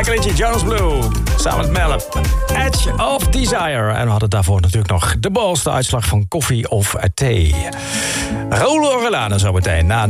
Lekker liedje, Jonas Blue. Samen met Melle. Edge of Desire. En we hadden daarvoor natuurlijk nog de Balls, de uitslag van koffie of thee. Rolo Orellana zometeen na